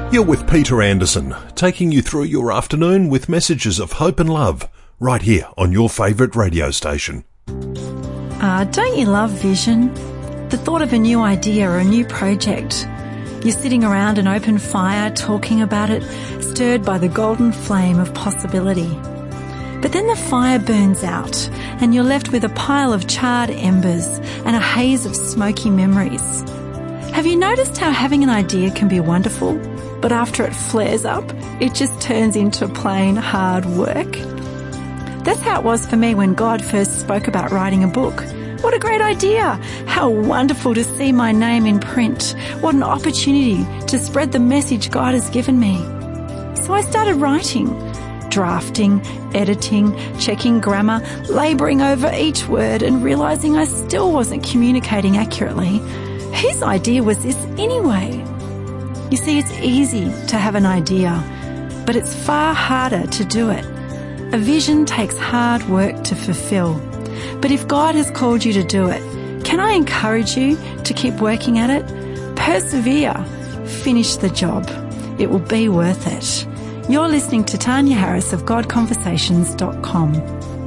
You're with Peter Anderson, taking you through your afternoon with messages of hope and love, right here on your favourite radio station. Don't you love vision? The thought of a new idea or a new project. You're sitting around an open fire talking about it, stirred by the golden flame of possibility. But then the fire burns out and you're left with a pile of charred embers and a haze of smoky memories. Have you noticed how having an idea can be wonderful, but after it flares up, it just turns into plain hard work? That's how it was for me when God first spoke about writing a book. What a great idea! How wonderful to see my name in print. What an opportunity to spread the message God has given me. So I started writing, drafting, editing, checking grammar, labouring over each word and realising I still wasn't communicating accurately. Whose idea was this anyway? You see, it's easy to have an idea, but it's far harder to do it. A vision takes hard work to fulfill. But if God has called you to do it, can I encourage you to keep working at it? Persevere. Finish the job. It will be worth it. You're listening to Tanya Harris of GodConversations.com.